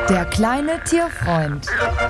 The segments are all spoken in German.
Der kleine Tierfreund.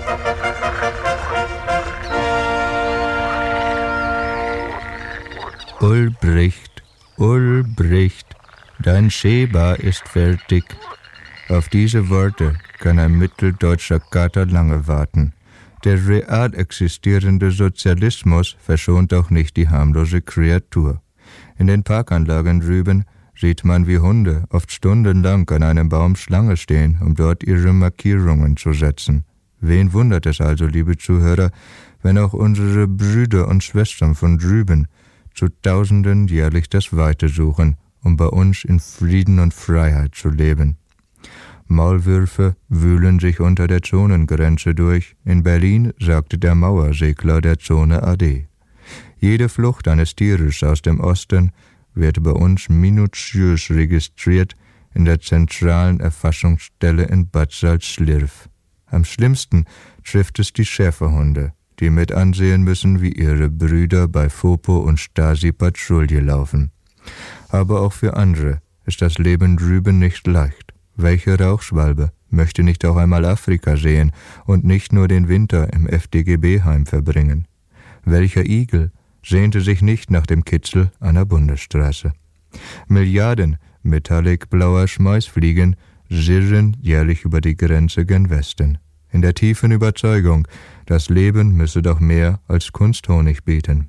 Ulbricht, Ulbricht, dein Schäber ist fertig. Auf diese Worte kann ein mitteldeutscher Kater lange warten. Der real existierende Sozialismus verschont auch nicht die harmlose Kreatur. In den Parkanlagen drüben sieht man, wie Hunde oft stundenlang an einem Baum Schlange stehen, um dort ihre Markierungen zu setzen. Wen wundert es also, liebe Zuhörer, wenn auch unsere Brüder und Schwestern von drüben zu Tausenden jährlich das Weite suchen, um bei uns in Frieden und Freiheit zu leben. Maulwürfe wühlen sich unter der Zonengrenze durch. In Berlin sagte der Mauersegler der Zone Ade. Jede Flucht eines Tieres aus dem Osten wird bei uns minutiös registriert in der zentralen Erfassungsstelle in Bad Salzschlirf. Am schlimmsten trifft es die Schäferhunde, die mit ansehen müssen, wie ihre Brüder bei Fopo und Stasi Patrouille laufen. Aber auch für andere ist das Leben drüben nicht leicht. Welche Rauchschwalbe möchte nicht auch einmal Afrika sehen und nicht nur den Winter im FDGB-Heim verbringen? Welcher Igel sehnte sich nicht nach dem Kitzel einer Bundesstraße? Milliarden metallic-blauer Schmeißfliegen sirren jährlich über die Grenze gen Westen, in der tiefen Überzeugung, das Leben müsse doch mehr als Kunsthonig bieten.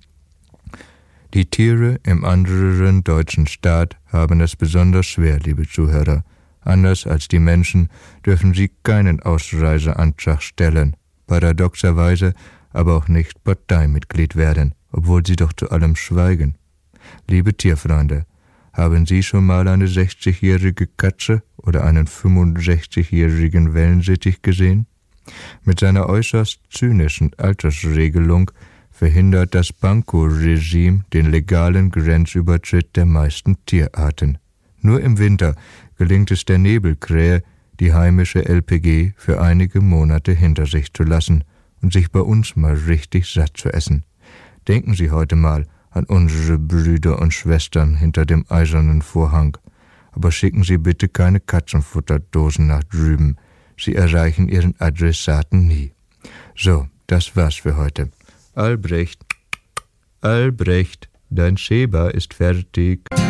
Die Tiere im anderen deutschen Staat haben es besonders schwer, liebe Zuhörer. Anders als die Menschen dürfen sie keinen Ausreiseantrag stellen, paradoxerweise aber auch nicht Parteimitglied werden, obwohl sie doch zu allem schweigen. Liebe Tierfreunde, haben Sie schon mal eine 60-jährige Katze oder einen 65-jährigen Wellensittich gesehen? Mit seiner äußerst zynischen Altersregelung verhindert das Pankow-Regime den legalen Grenzübertritt der meisten Tierarten. Nur im Winter gelingt es der Nebelkrähe, die heimische LPG für einige Monate hinter sich zu lassen und sich bei uns mal richtig satt zu essen. Denken Sie heute mal an unsere Brüder und Schwestern hinter dem eisernen Vorhang. Aber schicken Sie bitte keine Katzenfutterdosen nach drüben. Sie erreichen Ihren Adressaten nie. So, das war's für heute. Albrecht, Albrecht, dein Schäber ist fertig.